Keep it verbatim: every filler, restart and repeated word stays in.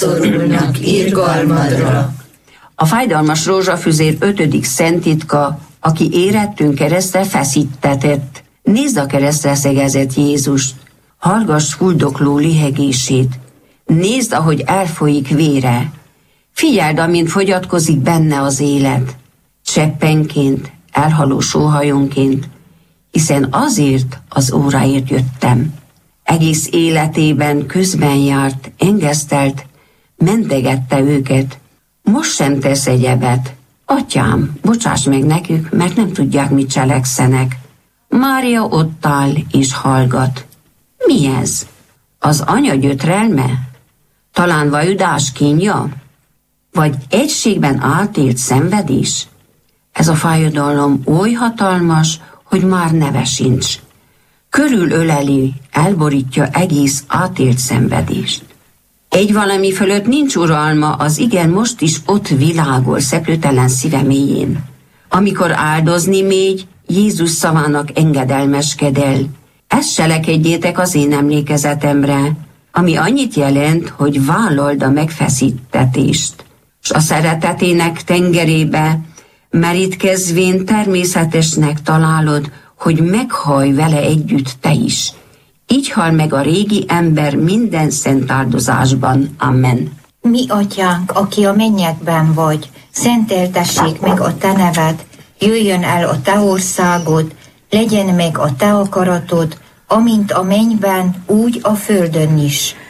szorulnak irgalmadra. A fájdalmas rózsafüzér ötödik szenttitka, aki érettünk keresztre feszítetett. Nézd a keresztre szegezett Jézust, hallgass fuldokló lihegését, nézd, ahogy elfolyik vére, figyeld, amint fogyatkozik benne az élet, cseppenként, elhaló sóhajonként, hiszen azért az óráért jöttem. Egész életében közben járt, engesztelt, mentegette őket. Most sem tesz egyebet. Atyám, bocsáss meg nekük, mert nem tudják, mit cselekszenek. Mária ott áll és hallgat. Mi ez? Az anya gyötrelme? Talán vajudás kínja? Vagy egységben átélt szenvedés? Ez a fájdalom oly hatalmas, hogy már neve sincs. Körülöleli, elborítja egész átélt szenvedést. Egy valami fölött nincs uralma, az igen most is ott világol szeplőtelen szíve mélyén. Amikor áldozni mégy, Jézus szavának engedelmeskedj el. Ezt cselekedjétek az én emlékezetemre, ami annyit jelent, hogy vállald a megfeszítetést. S a szeretetének tengerébe merítkezvén természetesnek találod, hogy meghaj vele együtt te is. Így hal meg a régi ember minden szent áldozásban. Amen. Mi atyánk, aki a mennyekben vagy, szenteltessék meg a te neved, jöjjön el a te országod, legyen meg a te akaratod, amint a mennyben, úgy a földön is.